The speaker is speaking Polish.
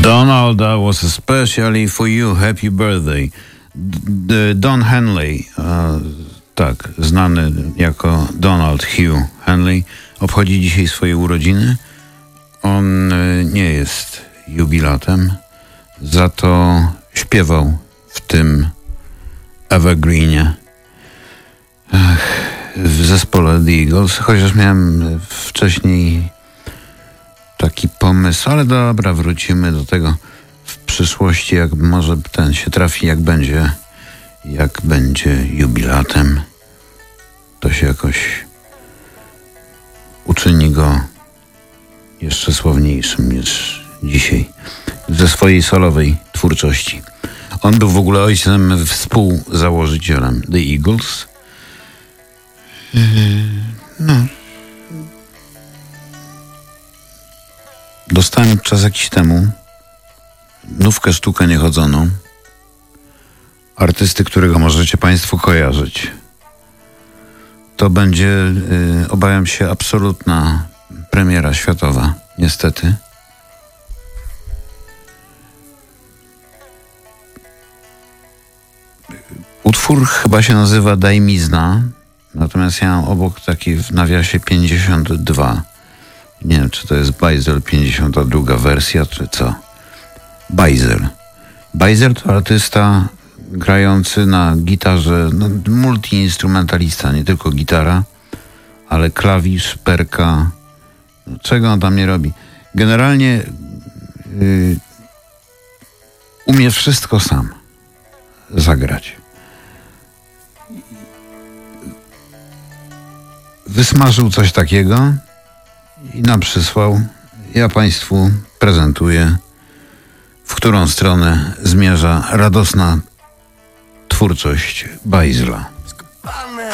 Donald, that was especially for you. Happy birthday. Don Henley, tak, znany jako Donald Hugh Henley, obchodzi dzisiaj swoje urodziny. On nie jest jubilatem, za to śpiewał w tym Evergreenie w zespole The Eagles, chociaż miałem wcześniej taki pomysł, ale dobra, wrócimy do tego w przyszłości, jak może ten się trafi, jak będzie jubilatem, to się jakoś uczyni go jeszcze sławniejszym niż dzisiaj ze swojej solowej twórczości. On był w ogóle ojcem, współzałożycielem The Eagles. Dostałem czas jakiś temu nówkę sztukę niechodzoną artysty, którego możecie Państwo kojarzyć. To będzie, obawiam się, absolutna premiera światowa, niestety. Utwór chyba się nazywa Daj mi zna, natomiast ja mam obok taki w nawiasie 52. Nie wiem, czy to jest Bajzel 52 wersja, czy co. Bajzel. Bajzel to artysta grający na gitarze, multiinstrumentalista, nie tylko gitara, ale klawisz, perka. Czego on tam nie robi? Generalnie umie wszystko sam zagrać. Wysmażył coś takiego i nam przysłał. Ja Państwu prezentuję, w którą stronę zmierza radosna twórczość Bajzla.